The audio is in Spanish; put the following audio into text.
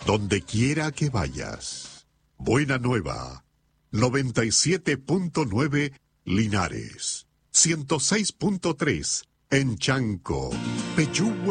donde quiera que vayas. Buena Nueva, 97.9 Linares, 106.3 en Chanco, Pechúgue.